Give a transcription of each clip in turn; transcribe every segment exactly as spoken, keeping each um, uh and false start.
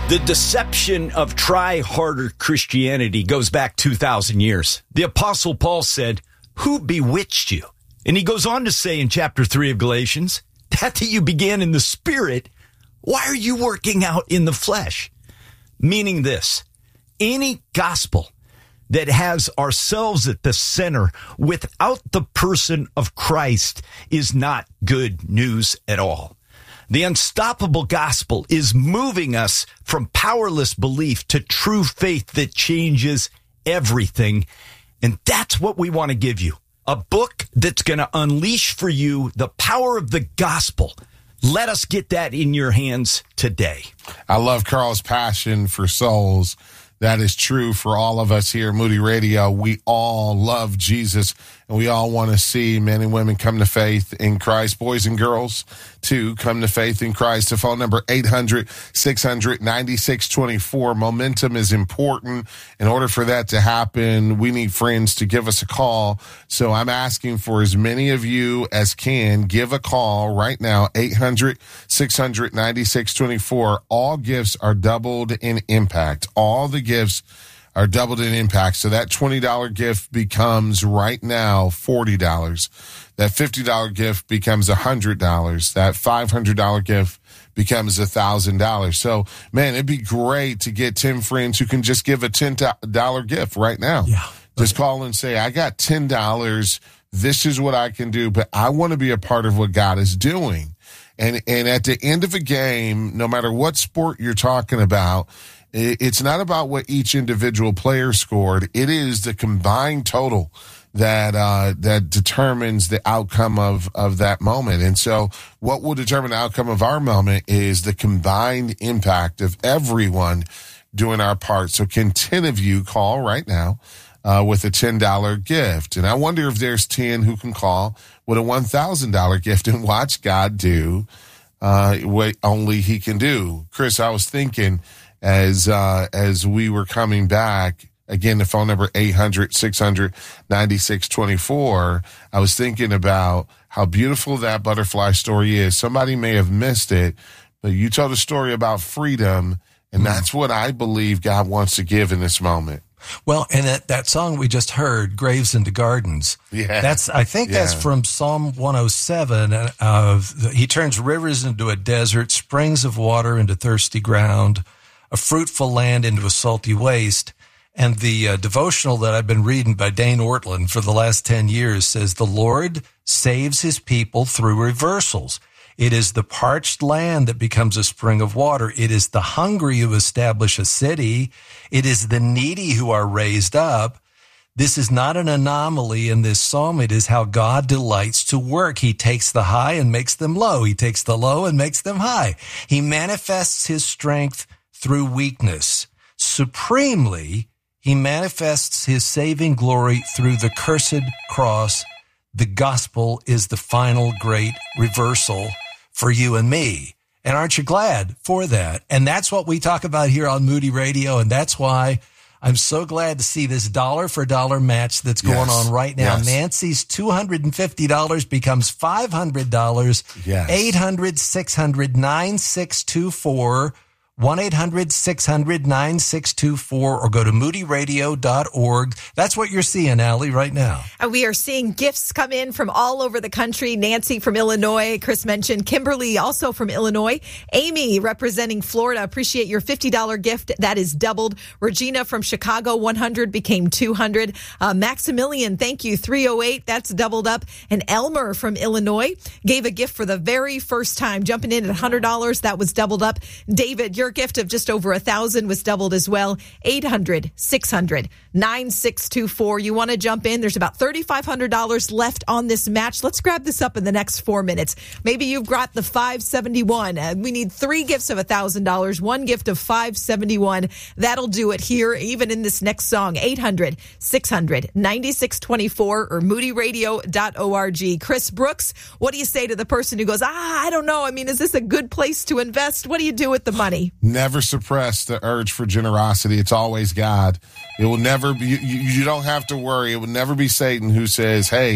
The deception of try-harder Christianity goes back two thousand years. The Apostle Paul said, "Who bewitched you?" And he goes on to say in chapter three of Galatians, "That that you began in the Spirit, why are you working out in the flesh?" Meaning this, any gospel that has ourselves at the center without the person of Christ is not good news at all. The unstoppable gospel is moving us from powerless belief to true faith that changes everything. And that's what we want to give you. A book that's going to unleash for you the power of the gospel. Let us get that in your hands today. I love Carl's passion for souls. That is true for all of us here at Moody Radio. We all love Jesus, and we all want to see men and women come to faith in Christ, boys and girls, to come to faith in Christ. The phone number, eight hundred, six hundred, ninety-six twenty-four. Momentum is important. In order for that to happen, we need friends to give us a call. So I'm asking for as many of you as can, give a call right now, eight hundred, six hundred, ninety-six twenty-four. All gifts are doubled in impact. All the gifts are doubled in impact. So that twenty dollars gift becomes right now forty dollars. That fifty dollars gift becomes one hundred dollars. That five hundred dollars gift becomes one thousand dollars. So, man, it'd be great to get ten friends who can just give a ten dollars gift right now. Yeah. Just call and say, I got ten dollars. This is what I can do, but I want to be a part of what God is doing. And, and at the end of a game, no matter what sport you're talking about, it's not about what each individual player scored. It is the combined total that uh, that determines the outcome of, of that moment. And so what will determine the outcome of our moment is the combined impact of everyone doing our part. So can ten of you call right now uh, with a ten dollars gift? And I wonder if there's ten who can call with a one thousand dollars gift and watch God do uh, what only he can do. Chris, I was thinking, As uh, as we were coming back, again, the phone number eight hundred, six hundred, ninety-six twenty-four, I was thinking about how beautiful that butterfly story is. Somebody may have missed it, but you told a story about freedom, and that's what I believe God wants to give in this moment. Well, and that, that song we just heard, Graves into Gardens, yeah. that's I think yeah. that's from Psalm one oh seven. Uh, he turns rivers into a desert, springs of water into thirsty ground, a fruitful land into a salty waste. And the uh, devotional that I've been reading by Dane Ortland for the last ten years says, the Lord saves his people through reversals. It is the parched land that becomes a spring of water. It is the hungry who establish a city. It is the needy who are raised up. This is not an anomaly in this psalm. It is how God delights to work. He takes the high and makes them low. He takes the low and makes them high. He manifests his strength through weakness. Supremely, he manifests his saving glory through the cursed cross. The gospel is the final great reversal for you and me. And aren't you glad for that? And that's what we talk about here on Moody Radio. And that's why I'm so glad to see this dollar for dollar match that's going yes. on right now. Yes. Nancy's two hundred fifty dollars becomes five hundred dollars. Yes. eight hundred, six hundred, nine six two four. one eight hundred, six hundred, nine six two four or go to moody radio dot org. That's what you're seeing, Allie, right now. And we are seeing gifts come in from all over the country. Nancy from Illinois, Chris mentioned. Kimberly also from Illinois. Amy representing Florida. Appreciate your fifty dollars gift. That is doubled. Regina from Chicago, one hundred became two hundred. Uh, Maximilian, thank you, three oh eight. That's doubled up. And Elmer from Illinois gave a gift for the very first time, jumping in at one hundred dollars. That was doubled up. David, your gift of just over a thousand was doubled as well. eight hundred, six hundred, nine six two four. You want to jump in? There's about three thousand five hundred dollars left on this match. Let's grab this up in the next four minutes. Maybe you've got the five seventy-one. Uh, we need three gifts of a thousand dollars, one gift of five seventy-one. That'll do it here, even in this next song. eight hundred, six hundred, ninety-six twenty-four or moody radio dot org. Chris Brooks, what do you say to the person who goes, ah, I don't know. I mean, is this a good place to invest? What do you do with the money? Never suppress the urge for generosity. It's always God. It will never be, you, you don't have to worry. It will never be Satan who says, hey,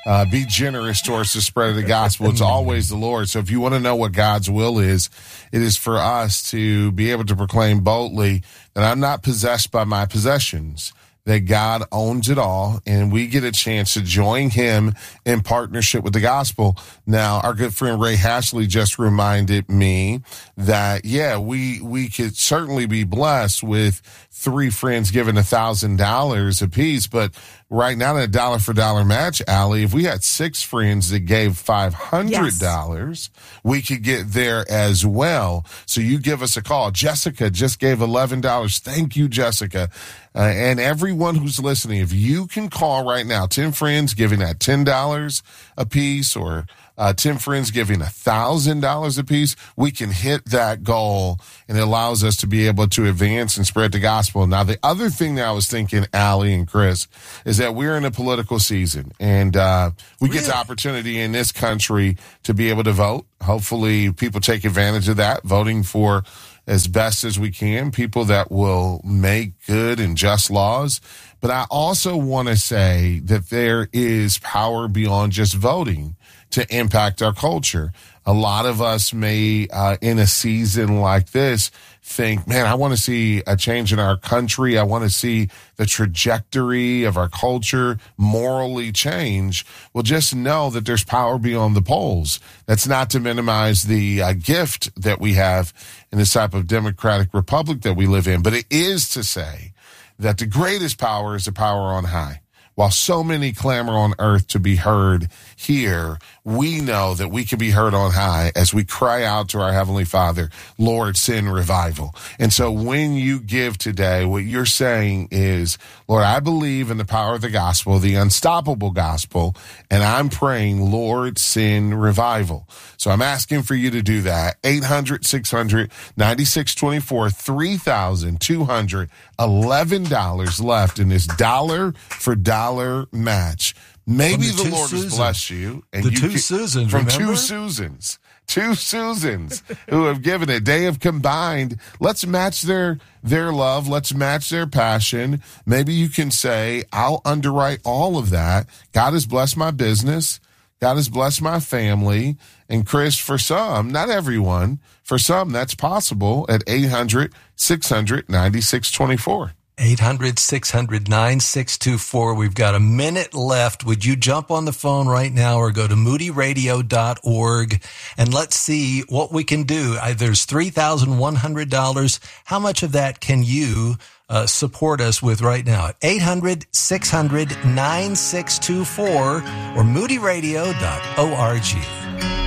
Uh, be generous towards the spread of the gospel. It's always the Lord. So if you want to know what God's will is, it is for us to be able to proclaim boldly that I'm not possessed by my possessions, that God owns it all, and we get a chance to join him in partnership with the gospel. Now, our good friend Ray Hashley just reminded me that, yeah, we, we could certainly be blessed with three friends giving a thousand dollars apiece, but right now in a dollar for dollar match, Allie, if we had six friends that gave five hundred dollars, yes, we could get there as well. So you give us a call. Jessica just gave eleven dollars. Thank you, Jessica. Uh, and everyone who's listening, if you can call right now, ten friends giving at ten dollars a piece, or uh, ten friends giving one thousand dollars a piece, we can hit that goal, and it allows us to be able to advance and spread the gospel. Now, the other thing that I was thinking, Allie and Chris, is that we're in a political season, and uh, we really get the opportunity in this country to be able to vote. Hopefully people take advantage of that, voting for as best as we can, people that will make good and just laws. But I also want to say that there is power beyond just voting to impact our culture. A lot of us may, uh, in a season like this, think, man, I want to see a change in our country. I want to see the trajectory of our culture morally change. Well, just know that there's power beyond the polls. That's not to minimize the uh, gift that we have in this type of democratic republic that we live in, but it is to say that the greatest power is the power on high. While so many clamor on earth to be heard here, we know that we can be heard on high as we cry out to our Heavenly Father, Lord, send revival. And so when you give today, what you're saying is, Lord, I believe in the power of the gospel, the unstoppable gospel, and I'm praying, Lord, send revival. So I'm asking for you to do that. eight hundred, six hundred, ninety-six twenty-four, three thousand two hundred eleven dollars left in this dollar for dollar match. Maybe the, the Lord Susan. has blessed you. And the you two can, Susans, From remember? two Susans. Two Susans who have given it. They have combined. Let's match their their love. Let's match their passion. Maybe you can say, I'll underwrite all of that. God has blessed my business. God has blessed my family. And Chris, for some, not everyone, for some, that's possible at eight hundred, six hundred, ninety-six twenty-four. eight hundred, six hundred, nine six two four. We've got a minute left. Would you jump on the phone right now or go to moody radio dot org and let's see what we can do? There's three thousand one hundred dollars. How much of that can you uh, support us with right now? At eight hundred, six hundred, nine six two four or moody radio dot org.